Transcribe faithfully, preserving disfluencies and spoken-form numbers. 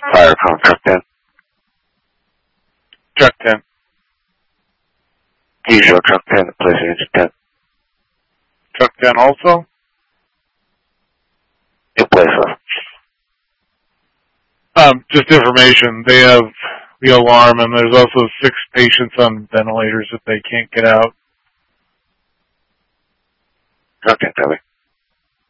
Fire from truck ten. Truck ten. Usual truck ten, place engine ten. Truck ten also? In place of. Um, just information. They have the alarm, and there's also six patients on ventilators that they can't get out. Truck ten, copy.